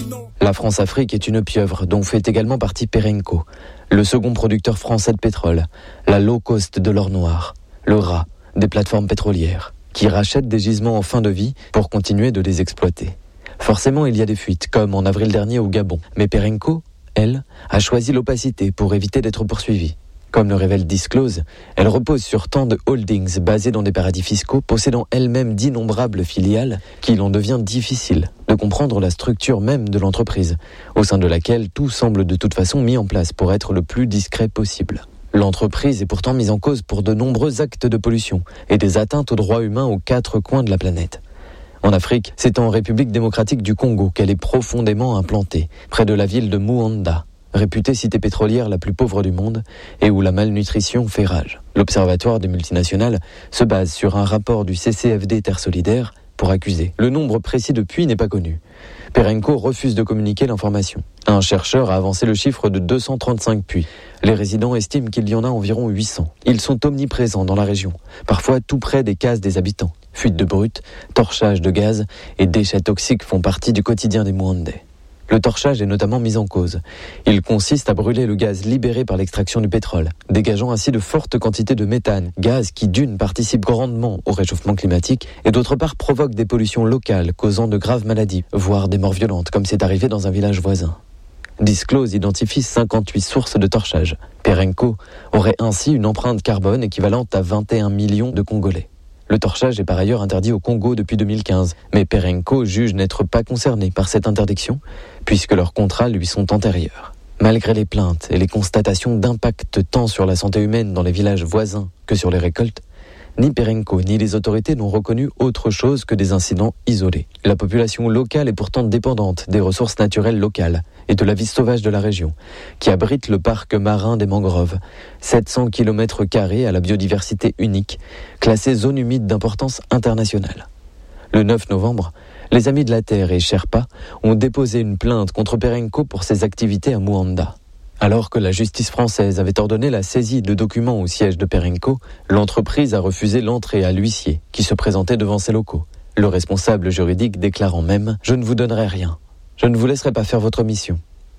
La France-Afrique est une pieuvre dont fait également partie Perenco, le second producteur français de pétrole, la low cost de l'or noir, le rat des plateformes pétrolières, qui rachètent des gisements en fin de vie pour continuer de les exploiter. Forcément, il y a des fuites, comme en avril dernier au Gabon. Mais Perenco, elle, a choisi l'opacité pour éviter d'être poursuivie. Comme le révèle Disclose, elle repose sur tant de holdings basés dans des paradis fiscaux, possédant elle-même d'innombrables filiales, qu'il en devient difficile de comprendre la structure même de l'entreprise, au sein de laquelle tout semble de toute façon mis en place pour être le plus discret possible. L'entreprise est pourtant mise en cause pour de nombreux actes de pollution et des atteintes aux droits humains aux 4 coins de la planète. En Afrique, c'est en République démocratique du Congo qu'elle est profondément implantée, près de la ville de Muanda, réputée cité pétrolière la plus pauvre du monde et où la malnutrition fait rage. L'Observatoire des multinationales se base sur un rapport du CCFD Terre Solidaire pour accuser. Le nombre précis de puits n'est pas connu. Perenco refuse de communiquer l'information. Un chercheur a avancé le chiffre de 235 puits. Les résidents estiment qu'il y en a environ 800. Ils sont omniprésents dans la région, parfois tout près des cases des habitants. Fuite de brut, torchage de gaz et déchets toxiques font partie du quotidien des Mwandais. Le torchage est notamment mis en cause. Il consiste à brûler le gaz libéré par l'extraction du pétrole, dégageant ainsi de fortes quantités de méthane, gaz qui d'une participe grandement au réchauffement climatique et d'autre part provoque des pollutions locales causant de graves maladies, voire des morts violentes comme c'est arrivé dans un village voisin. Disclose identifie 58 sources de torchage. Perenco aurait ainsi une empreinte carbone équivalente à 21 millions de Congolais. Le torchage est par ailleurs interdit au Congo depuis 2015, mais Perenco juge n'être pas concerné par cette interdiction, puisque leurs contrats lui sont antérieurs. Malgré les plaintes et les constatations d'impact tant sur la santé humaine dans les villages voisins que sur les récoltes, ni Perenco ni les autorités n'ont reconnu autre chose que des incidents isolés. La population locale est pourtant dépendante des ressources naturelles locales et de la vie sauvage de la région, qui abrite le parc marin des mangroves, 700 km² à la biodiversité unique, classée zone humide d'importance internationale. Le 9 novembre, les Amis de la Terre et Sherpa ont déposé une plainte contre Perenco pour ses activités à Muanda. Alors que la justice française avait ordonné la saisie de documents au siège de Perenco, l'entreprise a refusé l'entrée à l'huissier qui se présentait devant ses locaux. Le responsable juridique déclarant même « Je ne vous donnerai rien. Je ne vous laisserai pas faire votre mission ».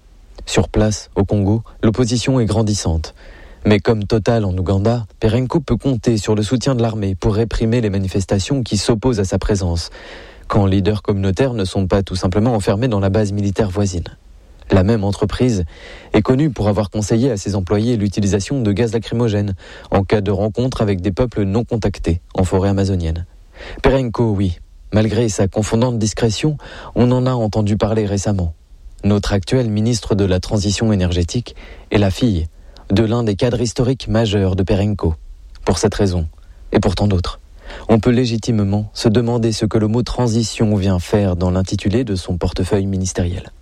Sur place, au Congo, l'opposition est grandissante. Mais comme Total en Ouganda, Perenco peut compter sur le soutien de l'armée pour réprimer les manifestations qui s'opposent à sa présence, quand leaders communautaires ne sont pas tout simplement enfermés dans la base militaire voisine. La même entreprise est connue pour avoir conseillé à ses employés l'utilisation de gaz lacrymogène en cas de rencontre avec des peuples non contactés en forêt amazonienne. Perenco, oui, malgré sa confondante discrétion, on en a entendu parler récemment. Notre actuel ministre de la Transition énergétique est la fille de l'un des cadres historiques majeurs de Perenco. Pour cette raison, et pour tant d'autres, on peut légitimement se demander ce que le mot transition vient faire dans l'intitulé de son portefeuille ministériel.